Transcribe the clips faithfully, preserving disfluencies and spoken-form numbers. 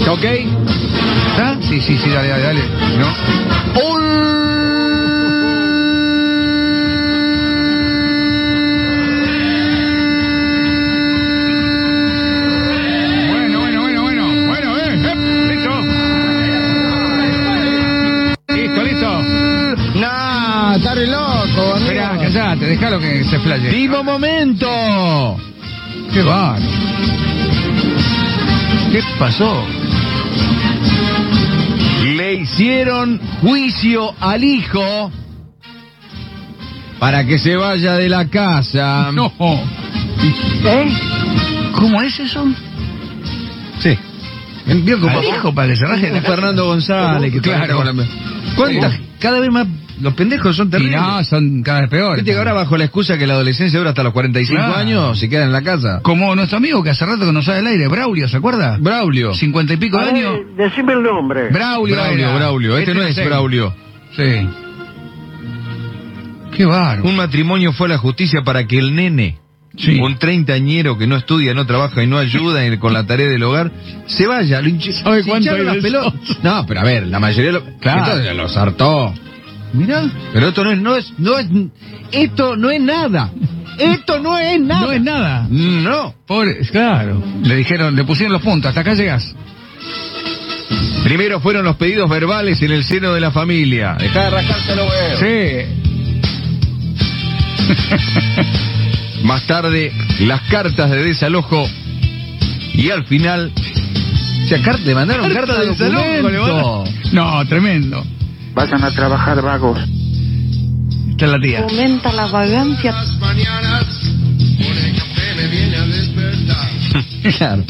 ¿Ok? ¿Está? Sí, sí, sí, dale, dale, dale. ¿No? ¡Ol! Está re loco, amigo. Esperá, callate, dejalo que se flaye. ¡Vivo momento! ¡Qué bárbaro! ¿Qué pasó? Le hicieron juicio al hijo para que se vaya de la casa. No. ¿Eh? ¿Cómo es eso? Sí. ¿Vio cómo hijo para que se raje la Fernando González, que claro. ¿Cuántas? Cada vez más los pendejos son terribles. Y no, son cada vez peores. Viste que ahora bajo la excusa que la adolescencia dura hasta los cuarenta y cinco claro. años, se queda en la casa. Como nuestro amigo que hace rato que nos sale al aire, Braulio, ¿se acuerda? Braulio. Cincuenta y pico de años. Decime el nombre. Braulio, Braulio, era. Braulio. Este, este no es es Braulio. Sí. Qué bárbaro. Un matrimonio fue a la justicia para que el nene, sí. un treintañero que no estudia, no trabaja y no ayuda con la tarea del hogar, se vaya. Lo hinch... ¿Sabe cuánto hay las pelotas? No, pero a ver, la mayoría lo... Claro. Entonces los hartó. Mirá. Pero esto no es, no es, no es, esto no es nada. Esto no es nada. No es nada. No. Pobre, claro. Le dijeron, le pusieron los puntos, hasta acá llegas. Primero fueron los pedidos verbales en el seno de la familia. Dejá de rascarse los huevos. Sí. Más tarde, las cartas de desalojo. Y al final, o sea, car- le mandaron cartas de desalojo. No, tremendo. Vayan a trabajar, vagos. Esta es la tía. Aumenta la vagancia. Claro.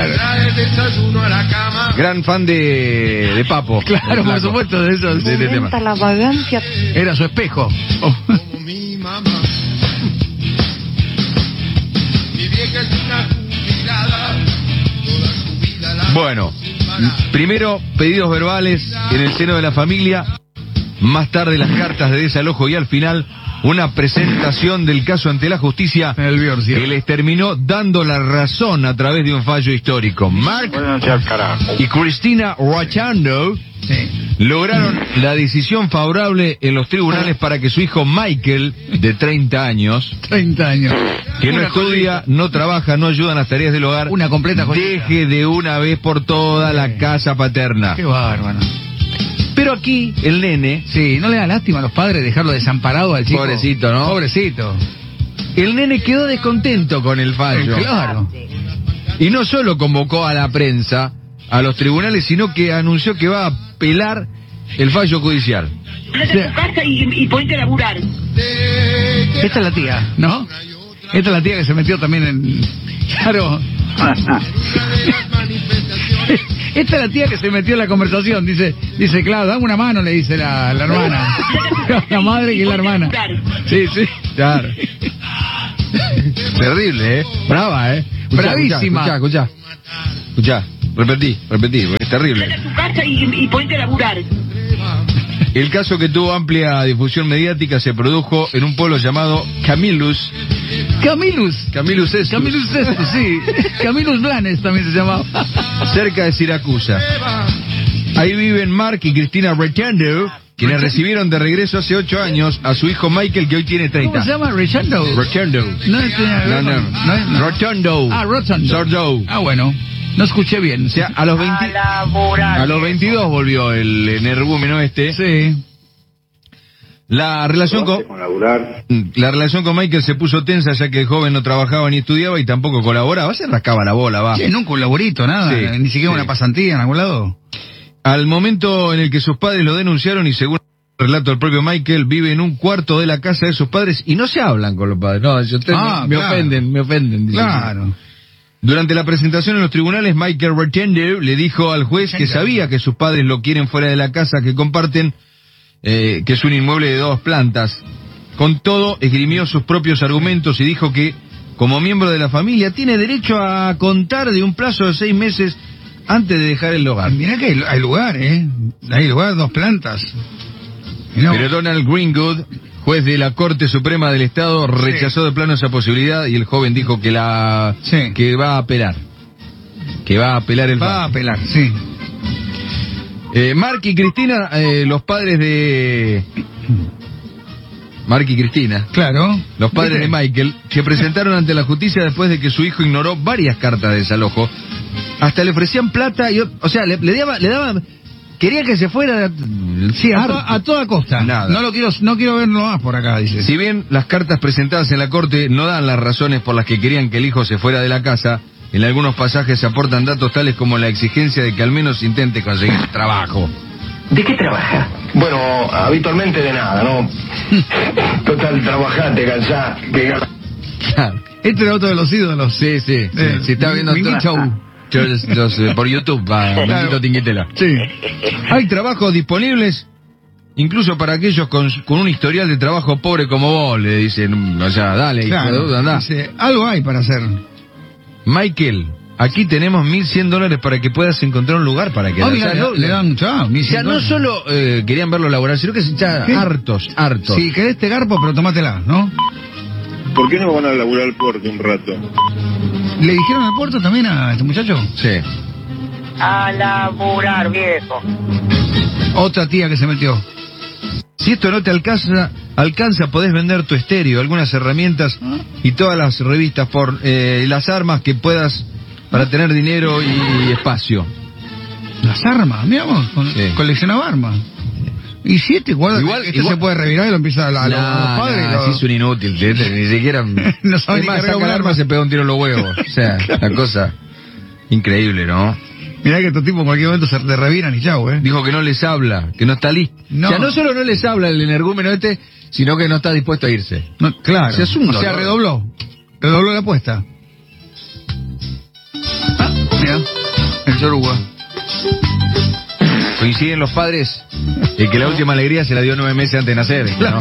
Gran fan de, de Papo. Claro, por supuesto, de eso. De, de tema. Aumenta la vagancia. Era su espejo. Oh. Bueno, primero pedidos verbales en el seno de la familia, más tarde las cartas de desalojo y al final una presentación del caso ante la justicia que les terminó dando la razón a través de un fallo histórico. Mark y Cristina Rochando sí. lograron la decisión favorable en los tribunales para que su hijo Michael, de treinta años, treinta años, que no una estudia, cosita. no trabaja, no ayuda en las tareas del hogar, una completa cosita. deje de una vez por todas sí. la casa paterna. Qué bárbaro. Pero aquí, el nene... Sí, ¿no le da lástima a los padres dejarlo desamparado al chico? Pobrecito, ¿no? Pobrecito. El nene quedó descontento con el fallo. Eh, claro. Y no solo convocó a la prensa, a los tribunales, sino que anunció que va a apelar el fallo judicial. Vete a tu casa y, y ponete a laburar. Esta es la tía, ¿no? Esta es la tía que se metió también en... Claro. Esta es la tía que se metió en la conversación. Dice, dice, claro, dame una mano, le dice la, la hermana. La madre que es la hermana. Sí, sí. Claro. Terrible, ¿eh? Brava, ¿eh? Escuchá, bravísima. Escuchá, escuchá. Escuchá, repetí, repetí, es terrible. Vete a tu casa y, y ponete a laburar. El caso, que tuvo amplia difusión mediática, se produjo en un pueblo llamado Camillus. Camillus. Camillus Estus. Camillus Estus, sí. Camillus Blanes también se llamaba. Cerca de Siracusa. Ahí viven Mark y Cristina Rochando, quienes recibieron de regreso hace ocho años a su hijo Michael, que hoy tiene treinta. ¿Cómo se llama? Rochando. Rochando. No, no, no, no. no. Rochando. Ah, Rochando. Sordo. Ah, bueno. No escuché bien. O sea, a los veinte, a los veintidós volvió el energúmeno este. Sí. La relación con, la relación con Michael se puso tensa, ya que el joven no trabajaba ni estudiaba y tampoco colaboraba. Se rascaba la bola, va. Sí, nunca un laborito, nada. Sí, ni siquiera sí. una pasantía en algún lado. Al momento en el que sus padres lo denunciaron, y según el relato del propio Michael, vive en un cuarto de la casa de sus padres y no se hablan con los padres. No, yo te, ah, me claro. ofenden, me ofenden. Claro. Durante la presentación en los tribunales, Michael Rochando le dijo al juez que sabía que sus padres lo quieren fuera de la casa que comparten, eh, que es un inmueble de dos plantas. Con todo, esgrimió sus propios argumentos y dijo que, como miembro de la familia, tiene derecho a contar de un plazo de seis meses antes de dejar el hogar. Mirá que hay, hay lugar, ¿eh? Hay lugar, dos plantas. No. Pero Donald Greenwood, juez de la Corte Suprema del Estado, rechazó sí. de plano esa posibilidad, y el joven dijo que la sí. que va a apelar. Que va a apelar el Va fallo. a apelar, sí. Eh, Mark y Cristina, eh, los padres de... Mark y Cristina. Claro. Los padres de Michael, se presentaron ante la justicia después de que su hijo ignoró varias cartas de desalojo. Hasta le ofrecían plata, y, o sea, le, le daba... Le daba quería que se fuera... Sí, a, to, a toda costa. Nada. No lo quiero, no quiero verlo más por acá, dice. Si bien las cartas presentadas en la corte no dan las razones por las que querían que el hijo se fuera de la casa, en algunos pasajes se aportan datos tales como la exigencia de que al menos intente conseguir trabajo. ¿De qué trabaja? Bueno, habitualmente de nada, ¿no? Total, trabajate, cansá, que... Este era otro de los ídolos. Sí, sí. Eh, sí. Si está viendo Minguito. todo- los- los, eh, por YouTube, va, Claro. Minguito Tinguitela. Sí. Hay trabajos disponibles, incluso para aquellos con, con un historial de trabajo pobre como vos, le dicen, o sea, dale, hijo de Claro. duda, andá. Dice, algo hay para hacer. Michael, aquí tenemos mil cien dólares para que puedas encontrar un lugar para que Ah, mira, le, le dan, chao, O sea, no solo eh, querían verlo laborar, sino que ya ¿Qué? hartos, hartos. Si querés te garpo, pero tomátela, ¿no? ¿Por qué no van a laburar al puerto un rato? ¿Le dijeron al puerto también a este muchacho? Sí. A laburar, viejo. Otra tía que se metió. Si esto no te alcanza, alcanza, podés vender tu estéreo, algunas herramientas y todas las revistas por eh, las armas que puedas para tener dinero y espacio. Las armas, miramos, con, Sí. coleccionaba armas. Y siete, guarda, Igual- este igual- se puede revirar y lo empieza a, a, a los Nah, padres. nah, y lo- sí es un inútil, ¿sí? Ni siquiera... No sabe Es ni más, cargar saca un el arma, arma. se pega un tiro en los huevos. O sea, la cosa increíble, ¿no? Mirá que estos tipos en cualquier momento se te reviran y chau, ¿eh? Dijo que no les habla, que no está listo. No. O sea, no solo no les habla el energúmeno este, sino que no está dispuesto a irse. No, claro. Se es un o sea, dolor. redobló. Redobló la apuesta. Ah, mira, el Yoruba. Coinciden los padres en que la última alegría se la dio nueve meses antes de nacer. ¿no?